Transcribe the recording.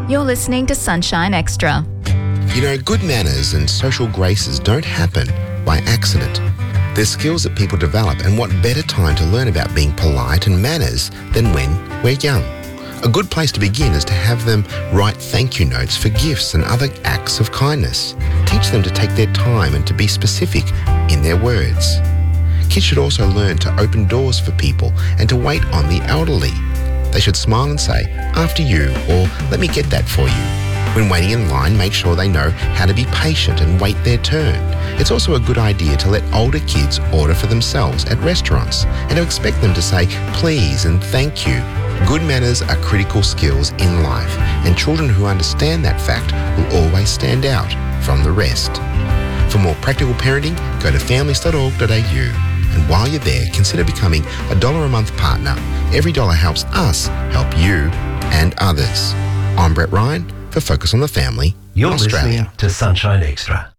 You're listening to Sunshine Extra. You know, good manners and social graces don't happen by accident. They're skills that people develop, and what better time to learn about being polite and manners than when we're young. A good place to begin is to have them write thank you notes for gifts and other acts of kindness. Teach them to take their time and to be specific in their words. Kids should also learn to open doors for people and to wait on the elderly. They should smile and say, "After you," or "Let me get that for you." When waiting in line, make sure they know how to be patient and wait their turn. It's also a good idea to let older kids order for themselves at restaurants and to expect them to say please and thank you. Good manners are critical skills in life, and children who understand that fact will always stand out from the rest. For more practical parenting, go to families.org.au. And while you're there, consider becoming a $1 a month partner. Every dollar helps us help you and others. I'm Brett Ryan for Focus on the Family, You're Australia. listening to Sunshine Extra.